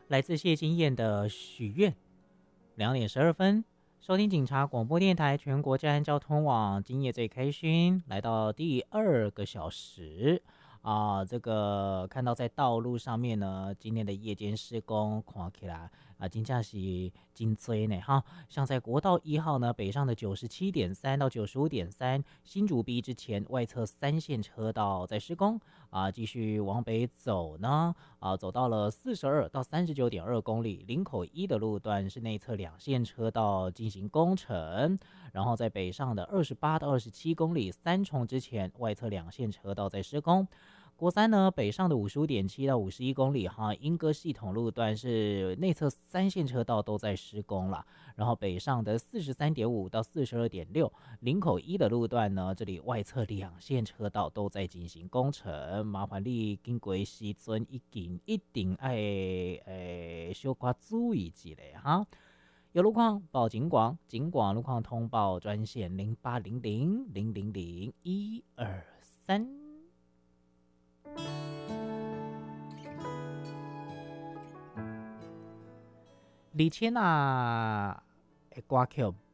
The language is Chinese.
来自谢金燕的许愿。2点12分，收听警察广播电台全国治安交通网，今夜最开心，来到第2个小时啊。这个看到在道路上面呢，今天的夜间施工看起来啊，真正是真多呢哈。像在国道1号呢，北上的97.3到95.3，新竹 B 之前外侧3线车道在施工啊，继续往北走呢。走到了42到39.2公里，林口1的路段是内侧2线车道进行工程，然后在北上的28到27公里，三重之前外侧2线车道在施工。国三呢，北上的55.7到51公里哈，莺歌系统路段是内侧3线车道都在施工了，然后北上的43.5到42.6，林口1的路段呢，这里外侧2线车道都在进行工程，麻烦你经过时阵一定要小可注意一下哈。有路况报警广，警广路况通报专线0800000123。以前啊，的歌曲